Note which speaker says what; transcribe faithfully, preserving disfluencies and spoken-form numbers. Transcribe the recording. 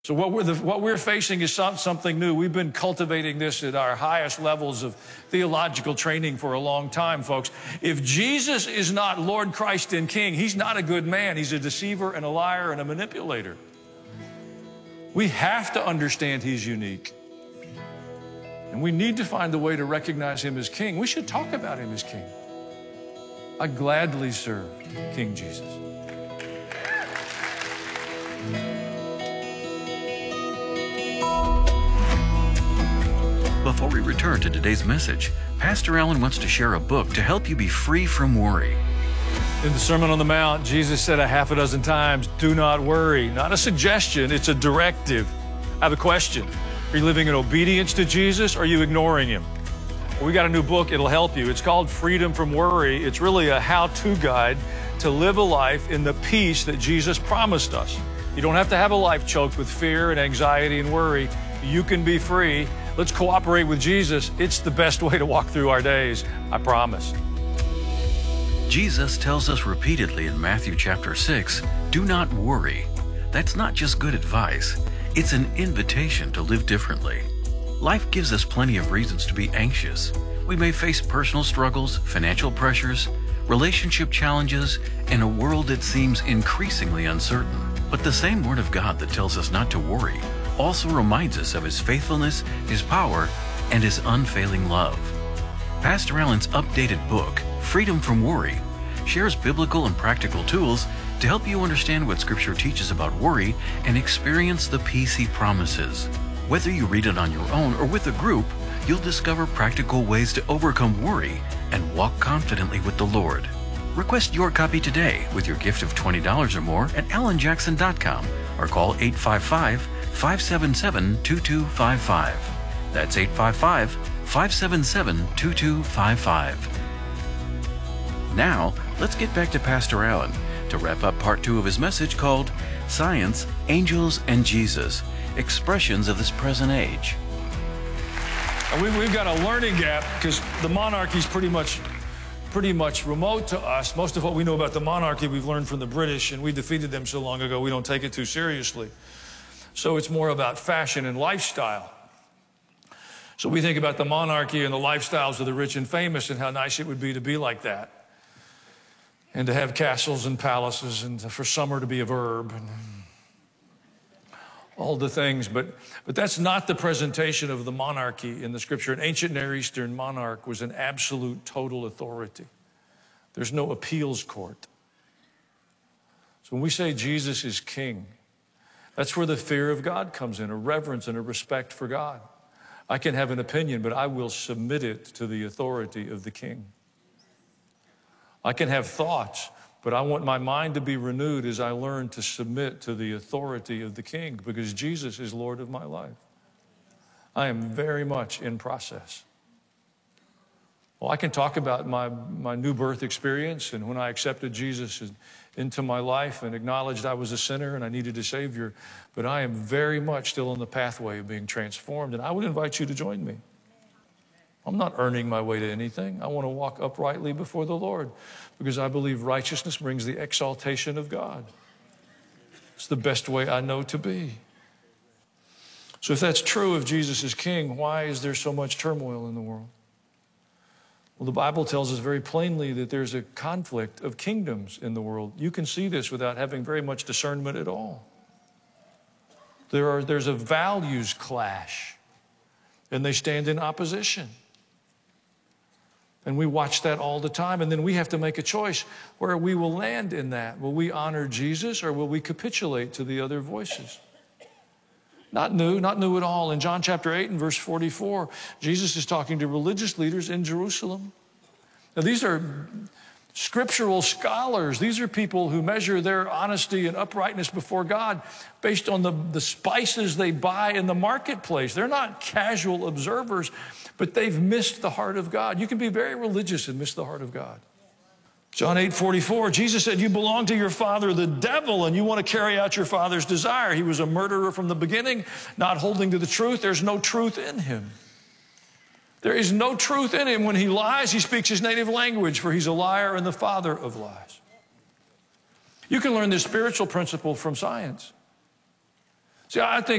Speaker 1: So what we're, the, what we're facing is some, something new. We've been cultivating this at our highest levels of theological training for a long time, folks. If Jesus is not Lord, Christ, and King, he's not a good man. He's a deceiver and a liar and a manipulator. We have to understand he's unique. And we need to find a way to recognize him as King. We should talk about him as King. I gladly serve King Jesus.
Speaker 2: Before we return to today's message, Pastor Allen wants to share a book to help you be free from worry.
Speaker 1: In the Sermon on the Mount, Jesus said a half a dozen times, do not worry. Not a suggestion, it's a directive. I have a question. Are you living in obedience to Jesus or are you ignoring him? Well, we got a new book, it'll help you. It's called Freedom from Worry. It's really a how-to guide to live a life in the peace that Jesus promised us. You don't have to have a life choked with fear and anxiety and worry. You can be free. Let's cooperate with Jesus. It's the best way to walk through our days, I promise.
Speaker 2: Jesus tells us repeatedly in Matthew chapter six, do not worry. That's not just good advice. It's an invitation to live differently. Life gives us plenty of reasons to be anxious. We may face personal struggles, financial pressures, relationship challenges, and a world that seems increasingly uncertain. But the same Word of God that tells us not to worry also reminds us of his faithfulness, his power, and his unfailing love. Pastor Allen's updated book, Freedom from Worry, shares biblical and practical tools to help you understand what Scripture teaches about worry and experience the peace he promises. Whether you read it on your own or with a group, you'll discover practical ways to overcome worry and walk confidently with the Lord. Request your copy today with your gift of twenty dollars or more at alan jackson dot com or call eight five five, five seven seven, two two five five. That's eight five five, five seven seven, two two five five. Now, let's get back to Pastor Allen to wrap up part two of his message called Science, Angels, and Jesus, Expressions of this Present Age.
Speaker 1: And we, we've got a learning gap because the monarchy is pretty much, pretty much remote to us. Most of what we know about the monarchy we've learned from the British, and we defeated them so long ago we don't take it too seriously. So it's more about fashion and lifestyle. So we think about the monarchy and the lifestyles of the rich and famous and how nice it would be to be like that. And to have castles and palaces and for summer to be a verb and all the things. But, but that's not the presentation of the monarchy in the Scripture. An ancient Near Eastern monarch was an absolute total authority. There's no appeals court. So when we say Jesus is king, that's where the fear of God comes in, a reverence and a respect for God. I can have an opinion, but I will submit it to the authority of the king. I can have thoughts, but I want my mind to be renewed as I learn to submit to the authority of the king because Jesus is Lord of my life. I am very much in process. Well, I can talk about my, my new birth experience and when I accepted Jesus into my life and acknowledged I was a sinner and I needed a Savior, but I am very much still on the pathway of being transformed, and I would invite you to join me. I'm not earning my way to anything. I want to walk uprightly before the Lord because I believe righteousness brings the exaltation of God. It's the best way I know to be. So if that's true, if Jesus is king, why is there so much turmoil in the world? Well, the Bible tells us very plainly that there's a conflict of kingdoms in the world. You can see this without having very much discernment at all. There are, there's a values clash, and they stand in opposition. And we watch that all the time, and then we have to make a choice where we will land in that. Will we honor Jesus, or will we capitulate to the other voices? Not new, not new at all. In John chapter eight and verse forty-four, Jesus is talking to religious leaders in Jerusalem. Now, these are scriptural scholars. These are people who measure their honesty and uprightness before God based on the, the spices they buy in the marketplace. They're not casual observers, but they've missed the heart of God. You can be very religious and miss the heart of God. John eight forty-four, Jesus said, you belong to your father, the devil, and you want to carry out your father's desire. He was a murderer from the beginning, not holding to the truth. There's no truth in him. There is no truth in him. When he lies, he speaks his native language, for he's a liar and the father of lies. You can learn this spiritual principle from science. See, I think